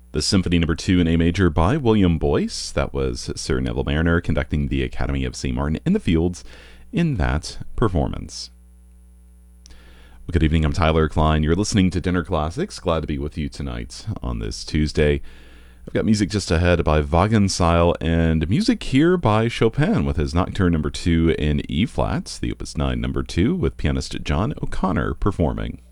The Symphony Number 2 in A Major by William Boyce. That was Sir Neville Mariner conducting the Academy of St. Martin in the Fields in that performance. Well, good evening, I'm Tyler Klein. You're listening to Dinner Classics. Glad to be with you tonight on this Tuesday. I've got music just ahead by Wagenseil and music here by Chopin with his Nocturne Number 2 in E-flat, the Opus 9 Number 2, with pianist John O'Connor performing.